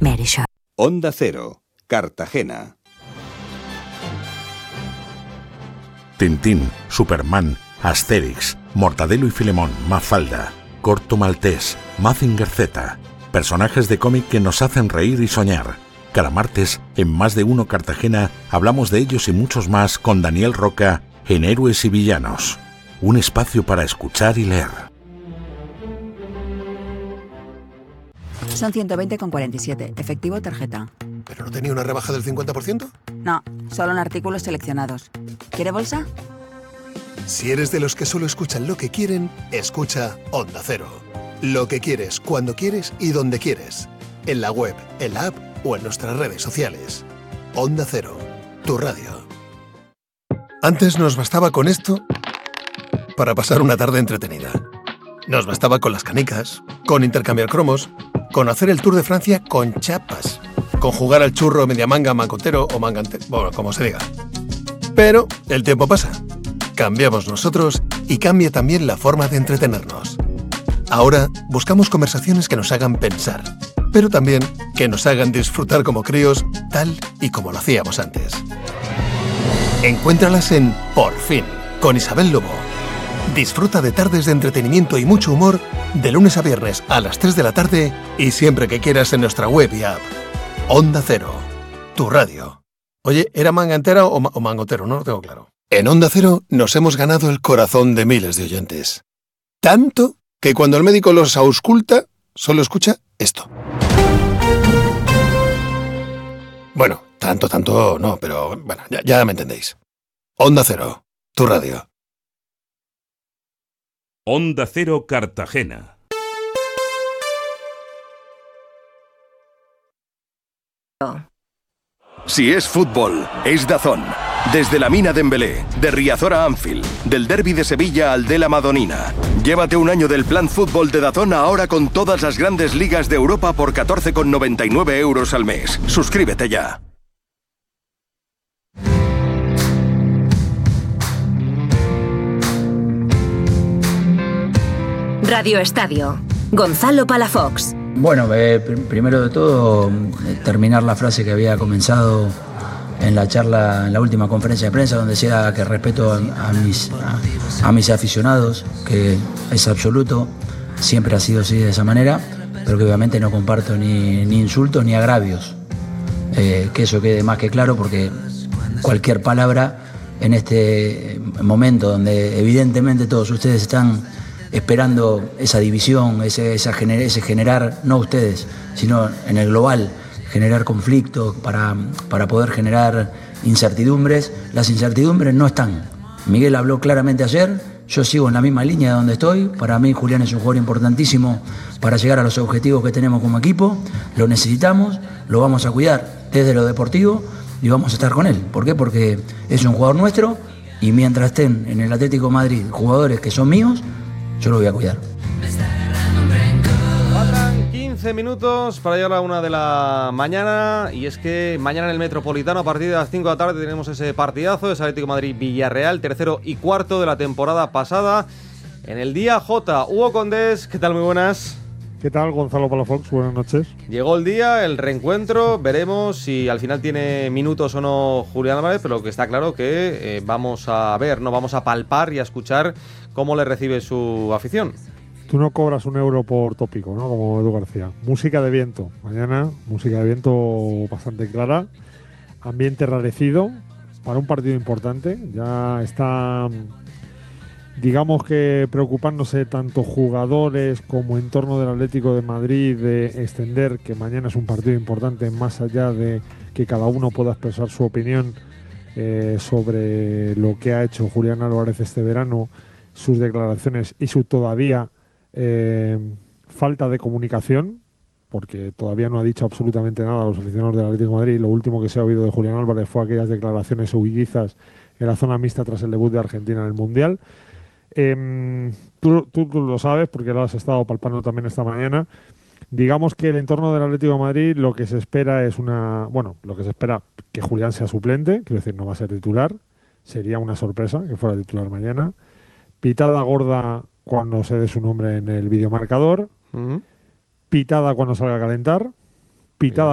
Mary Shop. Onda Cero, Cartagena. Tintín, Superman, Asterix, Mortadelo y Filemón, Mafalda, Corto Maltés, Mazinger Z. Personajes de cómic que nos hacen reír y soñar. Cada martes, en Más de Uno Cartagena, hablamos de ellos y muchos más con Daniel Roca en Héroes y Villanos. Un espacio para escuchar y leer. Son 120,47. Efectivo tarjeta. ¿Pero no tenía una rebaja del 50%? No, solo en artículos seleccionados. ¿Quiere bolsa? Si eres de los que solo escuchan lo que quieren, escucha Onda Cero. Lo que quieres, cuando quieres y donde quieres. En la web, en la app o en nuestras redes sociales. Onda Cero, tu radio. Antes nos bastaba con esto para pasar una tarde entretenida. Nos bastaba con las canicas, con intercambiar cromos, con hacer el Tour de Francia con chapas, con jugar al churro, media manga, mangotero o mangante, bueno, como se diga. Pero el tiempo pasa. Cambiamos nosotros y cambia también la forma de entretenernos. Ahora buscamos conversaciones que nos hagan pensar, pero también que nos hagan disfrutar como críos, tal y como lo hacíamos antes. Encuéntralas en Por Fin, con Isabel Lobo. Disfruta de tardes de entretenimiento y mucho humor de lunes a viernes a las 3 de la tarde y siempre que quieras en nuestra web y app. Onda Cero, tu radio. Oye, ¿era manga entera o mangotero? No lo tengo claro. En Onda Cero nos hemos ganado el corazón de miles de oyentes. Tanto que cuando el médico los ausculta, solo escucha esto. Bueno, tanto no, pero bueno, ya me entendéis. Onda Cero, tu radio. Onda Cero Cartagena. Si es fútbol, es DAZN. Desde la Mina Dembélé, de Riazor a Anfield, del Derbi de Sevilla al de la Madonina. Llévate un año del plan fútbol de DAZN ahora con todas las grandes ligas de Europa por 14,99 € al mes. Suscríbete ya. Radio Estadio. Gonzalo Palafox. Bueno, primero de todo, terminar la frase que había comenzado en la charla, en la última conferencia de prensa, donde decía que respeto a mis aficionados, que es absoluto, siempre ha sido así de esa manera, pero que obviamente no comparto ni insultos ni agravios. Que eso quede más que claro, porque cualquier palabra en este momento donde evidentemente todos ustedes están esperando esa división, ese generar, no ustedes, sino en el global, generar conflictos para poder generar incertidumbres. Las incertidumbres no están. Miguel habló claramente ayer, yo sigo en la misma línea de donde estoy. Para mí Julián es un jugador importantísimo para llegar a los objetivos que tenemos como equipo. Lo necesitamos, lo vamos a cuidar desde lo deportivo y vamos a estar con él. ¿Por qué? Porque es un jugador nuestro y mientras estén en el Atlético de Madrid jugadores que son míos, yo lo voy a cuidar. Faltan 15 minutos para llegar a la 1 de la mañana. Y es que mañana en el Metropolitano, a partir de las 5 de la tarde, tenemos ese partidazo. Es Atlético de Madrid-Villarreal, tercero y cuarto de la temporada pasada. En el día J, Hugo Condés, ¿qué tal? Muy buenas. ¿Qué tal, Gonzalo Palafox? Buenas noches. Llegó el día, el reencuentro. Veremos si al final tiene minutos o no Julián Álvarez, pero lo que está claro que vamos a ver, no vamos a palpar y a escuchar cómo le recibe su afición. Tú no cobras un euro por tópico, ¿no? Como Edu García. Música de viento. Mañana, música de viento bastante clara. Ambiente rarecido para un partido importante. Ya está, digamos que preocupándose tanto jugadores como entorno del Atlético de Madrid de extender que mañana es un partido importante, más allá de que cada uno pueda expresar su opinión sobre lo que ha hecho Julián Álvarez este verano, sus declaraciones y su todavía falta de comunicación, porque todavía no ha dicho absolutamente nada a los aficionados del Atlético de Madrid. Lo último que se ha oído de Julián Álvarez fue aquellas declaraciones huidizas en la zona mixta tras el debut de Argentina en el Mundial. Tú lo sabes porque lo has estado palpando también esta mañana. Digamos que el entorno del Atlético de Madrid lo que se espera es que Julián sea suplente, quiero decir, no va a ser titular. Sería una sorpresa que fuera titular mañana. Pitada gorda cuando se dé su nombre en el videomarcador. Pitada cuando salga a calentar. Pitada